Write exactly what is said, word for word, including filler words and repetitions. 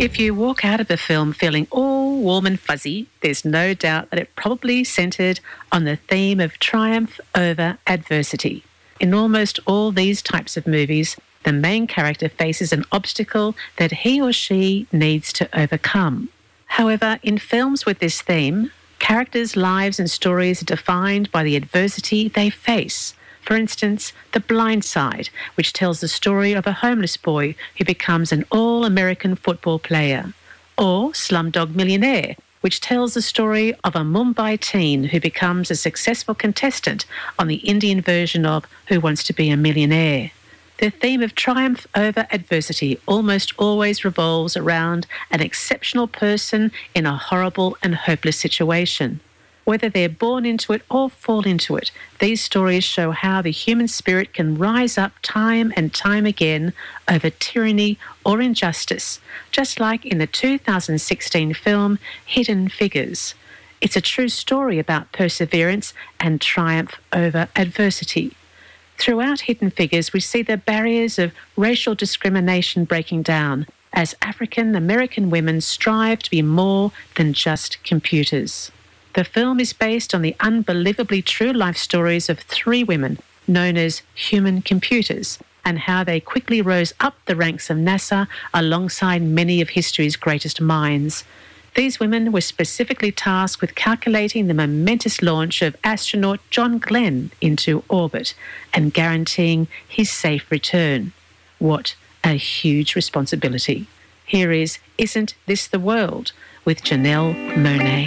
If you walk out of the film feeling all warm and fuzzy, there's no doubt that it probably centred on the theme of triumph over adversity. In almost all these types of movies, the main character faces an obstacle that he or she needs to overcome. However, in films with this theme, characters' lives and stories are defined by the adversity they face. For instance, The Blind Side, which tells the story of a homeless boy who becomes an all-American football player. Or Slumdog Millionaire, which tells the story of a Mumbai teen who becomes a successful contestant on the Indian version of Who Wants to Be a Millionaire. The theme of triumph over adversity almost always revolves around an exceptional person in a horrible and hopeless situation. Whether they're born into it or fall into it, these stories show how the human spirit can rise up time and time again over tyranny or injustice, just like in the two thousand sixteen film Hidden Figures. It's a true story about perseverance and triumph over adversity. Throughout Hidden Figures, we see the barriers of racial discrimination breaking down as African American women strive to be more than just computers. The film is based on the unbelievably true life stories of three women known as human computers and how they quickly rose up the ranks of NASA alongside many of history's greatest minds. These women were specifically tasked with calculating the momentous launch of astronaut John Glenn into orbit and guaranteeing his safe return. What a huge responsibility. Here is Isn't This the World with Janelle Monáe.